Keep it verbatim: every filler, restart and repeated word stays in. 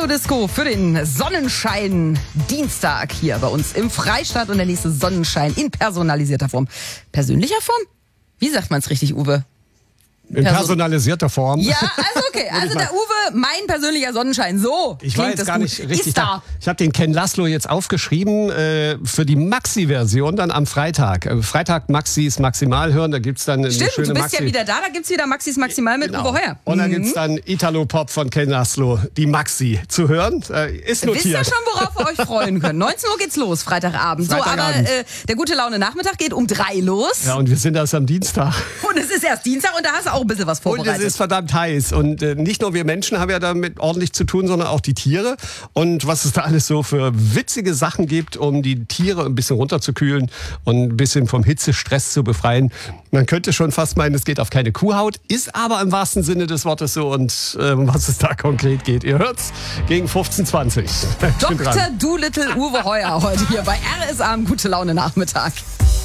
Hallo Disco für den Sonnenschein Dienstag hier bei uns im Freistaat und der nächste Sonnenschein in personalisierter Form. Persönlicher Form? Wie sagt man es richtig, Uwe? In Person- personalisierter Form. Ja, also okay. Also der Uwe, mein persönlicher Sonnenschein. So Ich war klingt jetzt das gar gut. nicht richtig Ist da. da. Ich habe den Ken Laszlo jetzt aufgeschrieben äh, für die Maxi-Version dann am Freitag. Äh, Freitag Maxis Maximal hören, da gibt's dann eine Stimmt, schöne du bist Maxi. ja wieder da. Da gibt's wieder Maxis Maximal mit Genau. Uwe Heuer. Und dann Mhm. gibt's dann Italo-Pop von Ken Laszlo, die Maxi zu hören. Äh, ist notiert. Wisst ihr schon, worauf ihr euch freuen könnt? neunzehn Uhr geht's los, Freitagabend. Freitagabend. So, aber äh, der gute Laune Nachmittag geht um drei los. Ja, und wir sind erst am Dienstag. Und es ist erst Dienstag und da hast du auch ein bisschen was Und vorbereitet. es ist verdammt heiß. Und äh, nicht nur wir Menschen haben ja damit ordentlich zu tun, sondern auch die Tiere. Und was es da alles so für witzige Sachen gibt, um die Tiere ein bisschen runterzukühlen und ein bisschen vom Hitzestress zu befreien. Man könnte schon fast meinen, es geht auf keine Kuhhaut, ist aber im wahrsten Sinne des Wortes so. Und äh, was es da konkret geht, ihr hört's gegen fünfzehn Uhr zwanzig. Ich bin Doktor dran. Doolittle Uwe Heuer heute hier bei R S A im Gute Laune Nachmittag.